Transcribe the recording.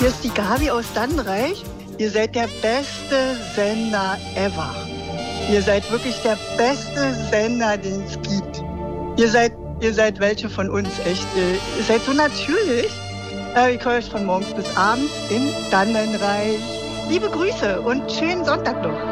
Hier ist die Gabi aus Dannenreich. Ihr seid der beste Sender ever. Ihr seid wirklich der beste Sender, den es gibt. Ihr seid welche von uns, echt. Ihr seid so natürlich. Ich höre euch von morgens bis abends in Dannenreich. Liebe Grüße und schönen Sonntag noch.